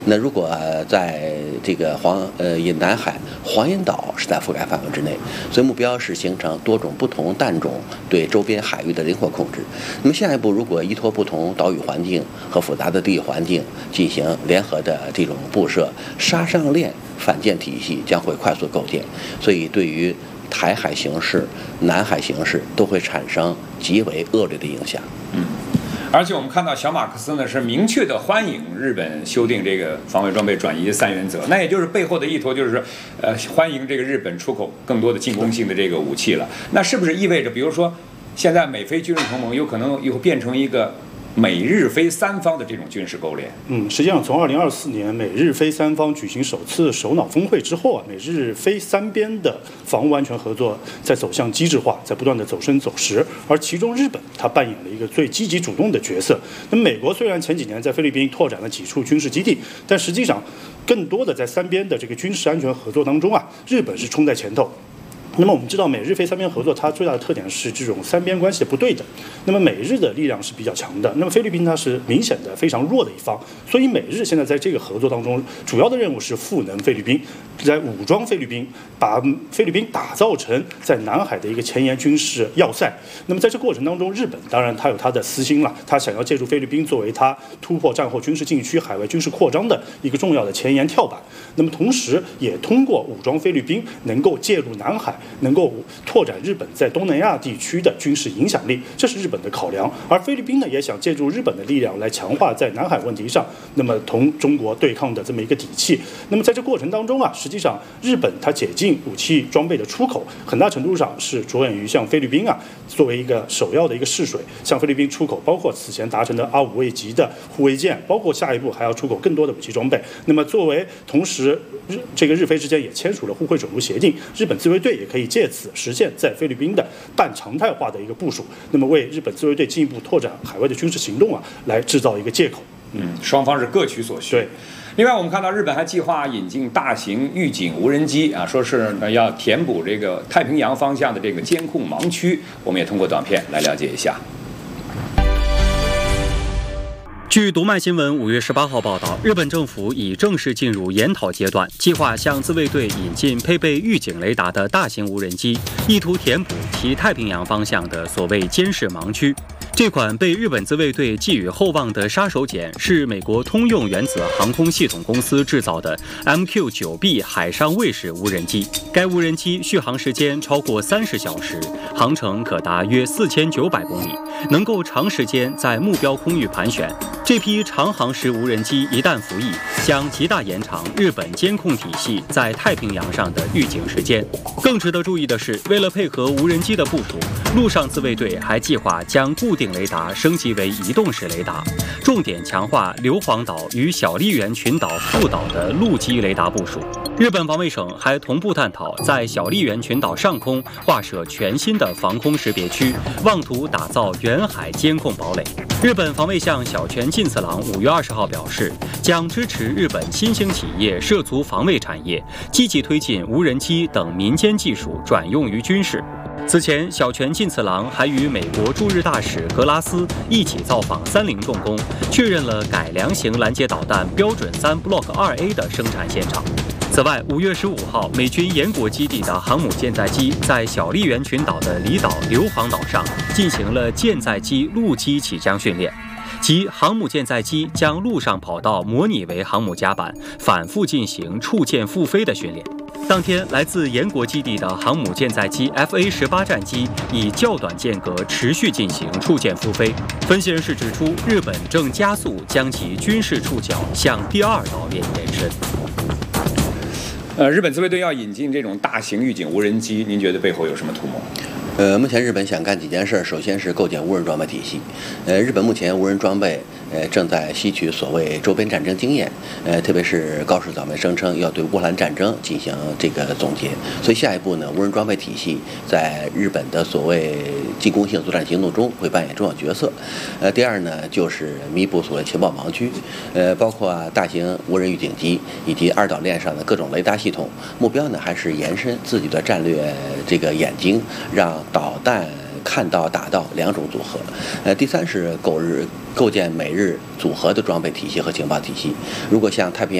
那如果在这个以南海黄岩岛是在覆盖范围之内，所以目标是形成多种不同弹种对周边海域的灵活控制。那么下一步，如果依托不同岛屿环境和复杂的地理环境进行联合的这种布设，杀伤链反舰体系将会快速构建，所以对于台海形势、南海形势都会产生极为恶劣的影响。 而且我们看到小马克思呢是明确的欢迎日本修订这个防卫装备转移3原则，那也就是背后的意图就是欢迎这个日本出口更多的进攻性的这个武器了。那是不是意味着，比如说现在美菲军事同盟有可能又变成一个美日菲三方的这种军事勾连？ 实际上从2024年美日菲三方举行首次首脑峰会之后啊，美日菲三边的防务安全合作在走向机制化，在不断的走深走实，而其中日本它扮演了一个最积极主动的角色。那么美国虽然前几年在菲律宾拓展了几处军事基地，但实际上更多的在三边的这个军事安全合作当中啊，日本是冲在前头。那么我们知道美日菲三边合作它最大的特点是这种三边关系的不对等，那么美日的力量是比较强的，那么菲律宾它是明显的非常弱的一方，所以美日现在在这个合作当中主要的任务是赋能菲律宾，在武装菲律宾，把菲律宾打造成在南海的一个前沿军事要塞。那么在这过程当中，日本当然它有它的私心了，它想要借助菲律宾作为它突破战后军事禁区、海外军事扩张的一个重要的前沿跳板，那么同时也通过武装菲律宾能够介入南海，能够拓展日本在东南亚地区的军事影响力，这是日本的考量。而菲律宾呢，也想借助日本的力量来强化在南海问题上那么同中国对抗的这么一个底气。那么在这过程当中啊，实际上日本它解禁武器装备的出口，很大程度上是着眼于向菲律宾啊作为一个首要的一个试水，向菲律宾出口包括此前达成的阿5卫级的护卫舰，包括下一步还要出口更多的武器装备。那么作为同时这个日菲之间也签署了互惠准入协定，日本自卫队也可以借此实现在菲律宾的半常态化的一个部署，那么为日本自卫队进一步拓展海外的军事行动啊来制造一个借口。 双方是各取所需。 对。 另外，我们看到日本还计划引进大型预警无人机啊，说是要填补这个太平洋方向的这个监控盲区。我们也通过短片来了解一下。 据读卖新闻5月18号报道，日本政府已正式进入研讨阶段，计划向自卫队引进配备预警雷达的大型无人机，意图填补其太平洋方向的所谓监视盲区。这款被日本自卫队寄予厚望的杀手锏是美国通用原子航空系统公司制造的 MQ-9B 海上卫士无人机。该无人机续航时间超过30小时，航程可达约4900公里，能够长时间在目标空域盘旋。这批长航时无人机一旦服役，将极大延长日本监控体系在太平洋上的预警时间。更值得注意的是，为了配合无人机的部署，陆上自卫队还计划将固定雷达升级为移动式雷达，重点强化硫磺岛与小笠原群岛副岛的陆基雷达部署。日本防卫省还同步探讨在小笠原群岛上空划设全新的防空识别区，妄图打造远海监控堡垒。日本防卫相小泉进次郎5月20号表示，将支持日本新兴企业涉足防卫产业，积极推进无人机等民间技术转用于军事。此前，小泉进次郎还与美国驻日大使格拉斯一起造访30重工，确认了改良型拦截导弹标准3 Block 2A 的生产现场。此外，5月15号，美军岩国基地的航母舰载机在小笠原群岛的离岛硫磺岛上进行了舰载机陆基起降训练，即航母舰载机将陆上跑道模拟为航母甲板，反复进行触舰复飞的训练。当天，来自岩国基地的航母舰载机 FA-18战机以较短间隔持续进行触舰复飞。分析人士指出，日本正加速将其军事触角向第二岛链延伸。 日本自卫队要引进这种大型预警无人机，您觉得背后有什么图谋？ 目前日本想干几件事，首先是构建无人装备体系。日本目前无人装备正在吸取所谓周边战争经验，特别是高市早苗声称要对乌克兰战争进行这个总结，所以下一步呢，无人装备体系在日本的所谓进攻性作战行动中会扮演重要角色。第二呢，就是弥补所谓情报盲区，包括大型无人预警机以及二岛链上的各种雷达系统，目标呢还是延伸自己的战略这个眼睛，让导弹看到、打到2种组合。第三是构建美日组合的装备体系和情报体系。如果像太平洋